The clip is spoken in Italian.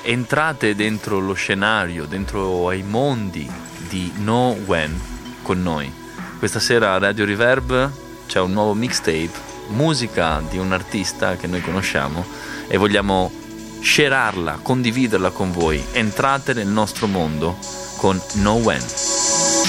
entrate dentro lo scenario, dentro ai mondi di Know When con noi. Questa sera a Radio Reverb c'è un nuovo mixtape, musica di un artista che noi conosciamo e vogliamo sharearla, condividerla con voi. Entrate nel nostro mondo con Know When.